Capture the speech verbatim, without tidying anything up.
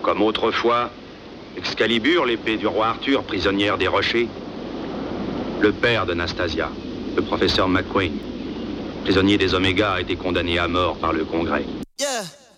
Comme autrefois, Excalibur, l'épée du roi Arthur, prisonnière des rochers. Le père de Nastasia, le professeur McQueen, prisonnier des Omégas, a été condamné à mort par le Congrès. Yeah.